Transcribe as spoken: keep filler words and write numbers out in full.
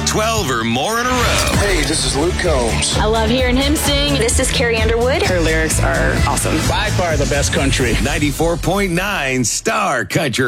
twelve or more in a row. Hey, this is Luke Combs. I love hearing him sing. This is Carrie Underwood. Her lyrics are awesome. By far the best country. ninety-four point nine Star Country.